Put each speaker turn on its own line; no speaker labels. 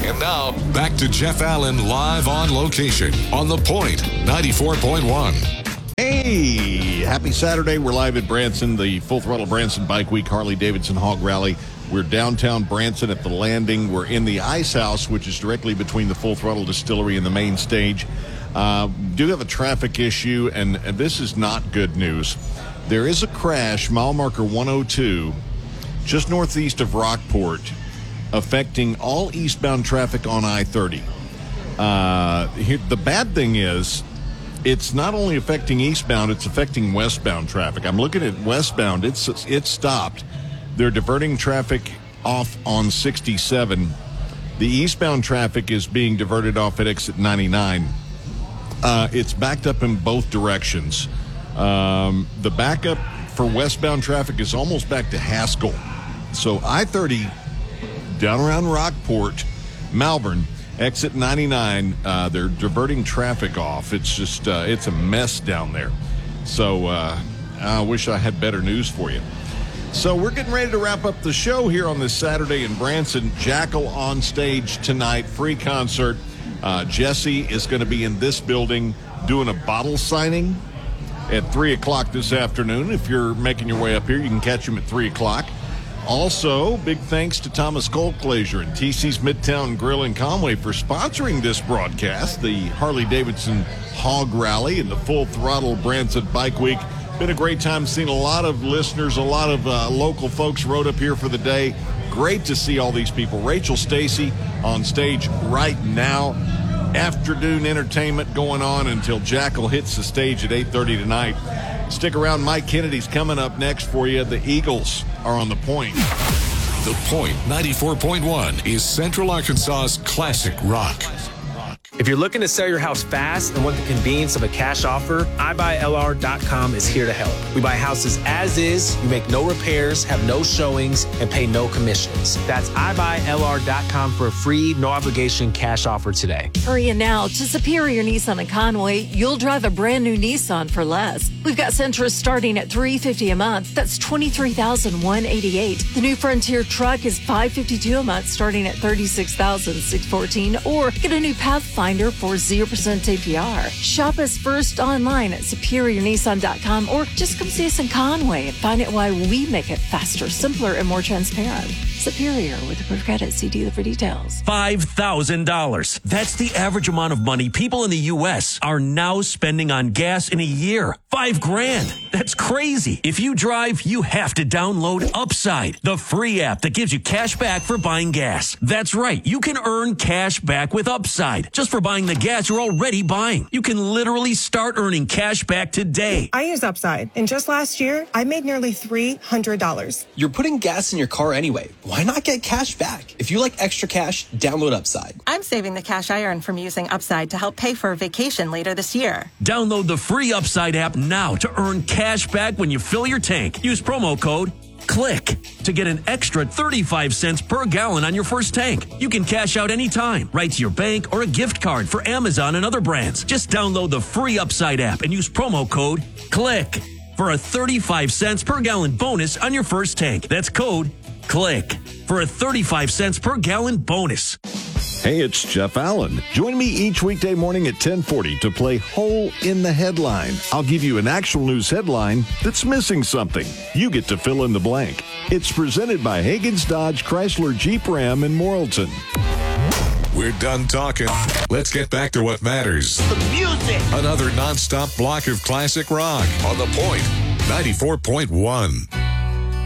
And now, back to Jeff Allen live on location on The Point 94.1.
Hey, happy Saturday. We're live at Branson, the Full Throttle Branson Bike Week Harley-Davidson Hog Rally. We're downtown Branson at the Landing. We're in the Ice House, which is directly between the Full Throttle Distillery and the main stage. Do have a traffic issue, and this is not good news. There is a crash, mile marker 102, just northeast of Rockport, affecting all eastbound traffic on I-30. The bad thing is, it's not only affecting eastbound, it's affecting westbound traffic. I'm looking at westbound. It's stopped. They're diverting traffic off on 67. The eastbound traffic is being diverted off at exit 99. It's backed up in both directions. The backup for westbound traffic is almost back to Haskell. So I-30 down around Rockport, Malvern, exit 99, they're diverting traffic off. It's just, it's a mess down there. So I wish I had better news for you. So we're getting ready to wrap up the show here on this Saturday in Branson. Jackal on stage tonight, free concert. Jesse is going to be in this building doing a bottle signing at 3 o'clock this afternoon. If you're making your way up here, you can catch him at 3 o'clock. Also, big thanks to Thomas Colclasure and TC's Midtown Grill in Conway for sponsoring this broadcast, the Harley-Davidson Hog Rally and the Full Throttle Branson Bike Week. Been a great time, seeing a lot of listeners, a lot of local folks rode up here for the day. Great to see all these people. Rachel Stacy on stage right now. Afternoon entertainment going on until Jackal hits the stage at 8:30 tonight. Stick around. Mike Kennedy's coming up next for you. The Eagles are on The Point.
The Point 94.1 is Central Arkansas's classic rock.
If you're looking to sell your house fast and want the convenience of a cash offer, iBuyLR.com is here to help. We buy houses as is, you make no repairs, have no showings, and pay no commissions. That's iBuyLR.com for a free, no-obligation cash offer today.
Hurry in now to Superior Nissan in Conway. You'll drive a brand new Nissan for less. We've got Sentra starting at $350 a month. That's $23,188. The new Frontier truck is $552 a month, starting at $36,614. Or get a new Pathfinder for 0% APR. Shop us first online at SuperiorNissan.com or just come see us in Conway and find out why we make it faster, simpler, and more transparent. Superior with approved credit. See dealer for details.
$5,000. That's the average amount of money people in the U.S. are now spending on gas in a year. $5,000. That's crazy. If you drive, you have to download Upside, the free app that gives you cash back for buying gas. That's right. You can earn cash back with Upside just for buying the gas you're already buying. You can literally start earning cash back today.
I use Upside, and just last year, I made nearly $300.
You're putting gas in your car anyway. Why not get cash back? If you like extra cash, download Upside.
I'm saving the cash I earn from using Upside to help pay for a vacation later this year.
Download the free Upside app now to earn cash back when you fill your tank. Use promo code CLICK to get an extra 35 cents per gallon on your first tank. You can cash out anytime, right to your bank or a gift card for Amazon and other brands. Just download the free Upside app and use promo code CLICK for a 35 cents per gallon bonus on your first tank. That's code CLICK for a 35 cents per gallon bonus.
Hey, it's Jeff Allen. Join me each weekday morning at 10:40 to play Hole in the Headline. I'll give you an actual news headline that's missing something. You get to fill in the blank. It's presented by Hagen's Dodge, Chrysler, Jeep, Ram, and Morrilton.
We're done talking. Let's get back to what matters.
The music.
Another nonstop block of classic rock on The Point 94.1.